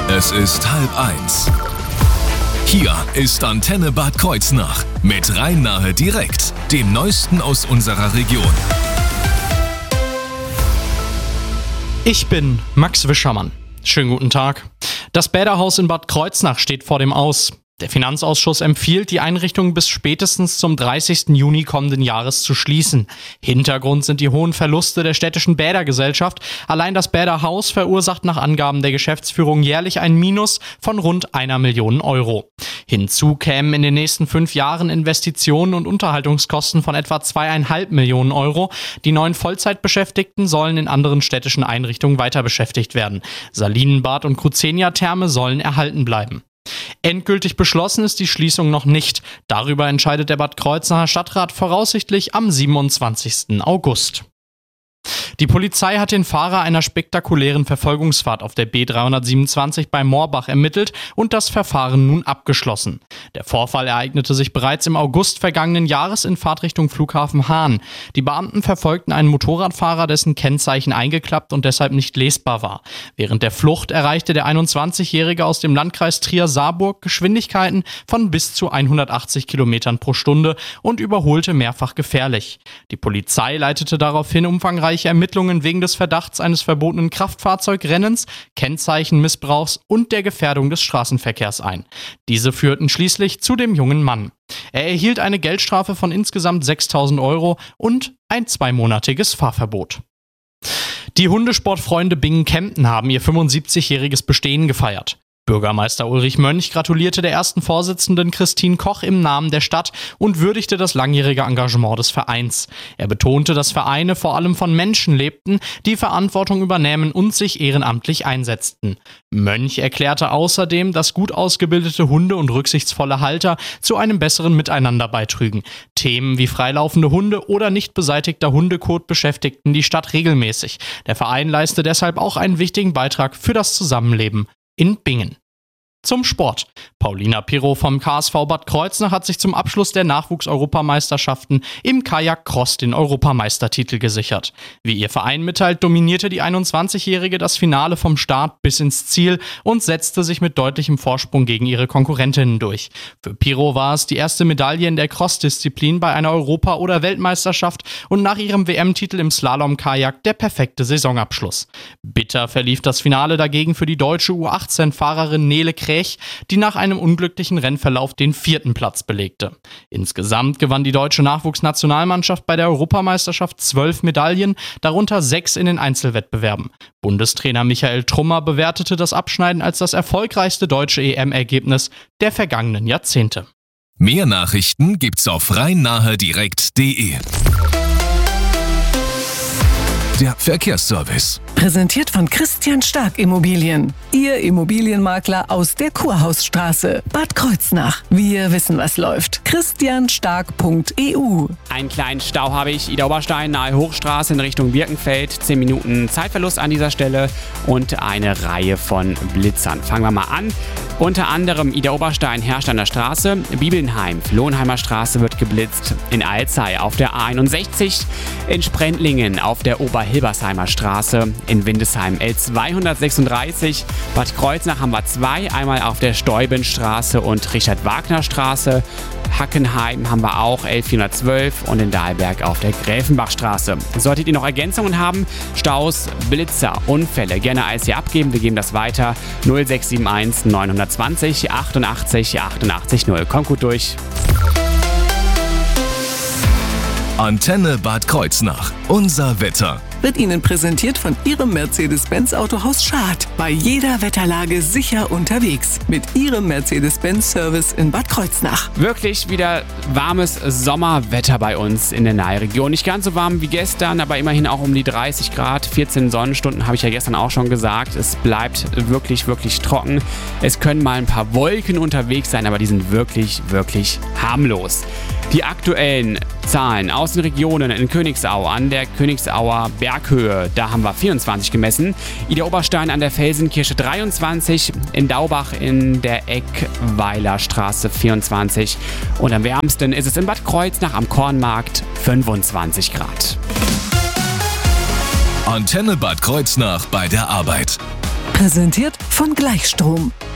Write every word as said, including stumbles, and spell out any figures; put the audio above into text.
Es ist halb eins. Hier ist Antenne Bad Kreuznach mit Rhein-Nahe direkt, dem Neuesten aus unserer Region. Ich bin Max Wischermann. Schönen guten Tag. Das Bäderhaus in Bad Kreuznach steht vor dem Aus. Der Finanzausschuss empfiehlt, die Einrichtung bis spätestens zum dreißigsten Juni kommenden Jahres zu schließen. Hintergrund sind die hohen Verluste der städtischen Bädergesellschaft. Allein das Bäderhaus verursacht nach Angaben der Geschäftsführung jährlich ein Minus von rund einer Million Euro. Hinzu kämen in den nächsten fünf Jahren Investitionen und Unterhaltungskosten von etwa zweieinhalb Millionen Euro. Die neuen Vollzeitbeschäftigten sollen in anderen städtischen Einrichtungen weiter beschäftigt werden. Salinenbad und Crucenia-Therme sollen erhalten bleiben. Endgültig beschlossen ist die Schließung noch nicht. Darüber entscheidet der Bad Kreuznacher Stadtrat voraussichtlich am siebenundzwanzigsten August. Die Polizei hat den Fahrer einer spektakulären Verfolgungsfahrt auf der B dreihundertsiebenundzwanzig bei Moorbach ermittelt und das Verfahren nun abgeschlossen. Der Vorfall ereignete sich bereits im August vergangenen Jahres in Fahrtrichtung Flughafen Hahn. Die Beamten verfolgten einen Motorradfahrer, dessen Kennzeichen eingeklappt und deshalb nicht lesbar war. Während der Flucht erreichte der einundzwanzigjährige aus dem Landkreis Trier-Saarburg Geschwindigkeiten von bis zu hundertachtzig Kilometern pro Stunde und überholte mehrfach gefährlich. Die Polizei leitete daraufhin umfangreiche Ermittlungen wegen des Verdachts eines verbotenen Kraftfahrzeugrennens, Kennzeichenmissbrauchs und der Gefährdung des Straßenverkehrs ein. Diese führten schließlich zu dem jungen Mann. Er erhielt eine Geldstrafe von insgesamt sechstausend Euro und ein zweimonatiges Fahrverbot. Die Hundesportfreunde Bingen-Kempten haben ihr fünfundsiebzigjähriges Bestehen gefeiert. Bürgermeister Ulrich Mönch gratulierte der ersten Vorsitzenden Christine Koch im Namen der Stadt und würdigte das langjährige Engagement des Vereins. Er betonte, dass Vereine vor allem von Menschen lebten, die Verantwortung übernehmen und sich ehrenamtlich einsetzten. Mönch erklärte außerdem, dass gut ausgebildete Hunde und rücksichtsvolle Halter zu einem besseren Miteinander beitrügen. Themen wie freilaufende Hunde oder nicht beseitigter Hundekot beschäftigten die Stadt regelmäßig. Der Verein leiste deshalb auch einen wichtigen Beitrag für das Zusammenleben in Bingen. Zum Sport. Paulina Pirro vom K S V Bad Kreuznach hat sich zum Abschluss der Nachwuchseuropameisterschaften im Kajak-Cross den Europameistertitel gesichert. Wie ihr Verein mitteilt, dominierte die einundzwanzigjährige das Finale vom Start bis ins Ziel und setzte sich mit deutlichem Vorsprung gegen ihre Konkurrentinnen durch. Für Pirro war es die erste Medaille in der Cross-Disziplin bei einer Europa- oder Weltmeisterschaft und nach ihrem W M-Titel im Slalom-Kajak der perfekte Saisonabschluss. Bitter verlief das Finale dagegen für die deutsche U achtzehn-Fahrerin Nele Krech, die nach einem unglücklichen Rennverlauf den vierten Platz belegte. Insgesamt gewann die deutsche Nachwuchsnationalmannschaft bei der Europameisterschaft zwölf Medaillen, darunter sechs in den Einzelwettbewerben. Bundestrainer Michael Trummer bewertete das Abschneiden als das erfolgreichste deutsche E M-Ergebnis der vergangenen Jahrzehnte. Mehr Nachrichten gibt's auf rhein-nahe direkt punkt de. Der Verkehrsservice. Präsentiert von Christian Stark Immobilien. Ihr Immobilienmakler aus der Kurhausstraße, Bad Kreuznach. Wir wissen, was läuft. christian stark punkt e u. Einen kleinen Stau habe ich. Ida Oberstein, nahe Hochstraße in Richtung Birkenfeld. zehn Minuten Zeitverlust an dieser Stelle und eine Reihe von Blitzern. Fangen wir mal an. Unter anderem Ida Oberstein, Hersteiner Straße. Bibelnheim, Lohnheimer Straße wird geblitzt. In Alzey auf der A einundsechzig. In Sprendlingen auf der Oberhilbersheimer Straße. In Windesheim L zweihundertsechsunddreißig. Bad Kreuznach haben wir zwei. Einmal auf der Steubenstraße und Richard-Wagner-Straße. Hackenheim haben wir auch L vierhundertzwölf und in Dahlberg auf der Gräfenbachstraße. Solltet ihr noch Ergänzungen haben, Staus, Blitzer, Unfälle, gerne alles hier abgeben. Wir geben das weiter. null sechs sieben eins neun zwei null achtundachtzig achtundachtzig null. Kommt gut durch. Antenne Bad Kreuznach. Unser Wetter. Wird Ihnen präsentiert von Ihrem Mercedes-Benz Autohaus Schad. Bei jeder Wetterlage sicher unterwegs. Mit Ihrem Mercedes-Benz-Service in Bad Kreuznach. Wirklich wieder warmes Sommerwetter bei uns in der Nahregion. Nicht ganz so warm wie gestern, aber immerhin auch um die dreißig Grad. vierzehn Sonnenstunden habe ich ja gestern auch schon gesagt. Es bleibt wirklich, wirklich trocken. Es können mal ein paar Wolken unterwegs sein, aber die sind wirklich, wirklich harmlos. Die aktuellen Zahlen aus den Regionen in Königsau an der Königsauer Berghöhe, da haben wir vierundzwanzig gemessen. Ida Oberstein an der Felsenkirche dreiundzwanzig, in Daubach in der Eckweiler Straße vierundzwanzig und am wärmsten ist es in Bad Kreuznach am Kornmarkt fünfundzwanzig Grad. Antenne Bad Kreuznach bei der Arbeit. Präsentiert von Gleichstrom.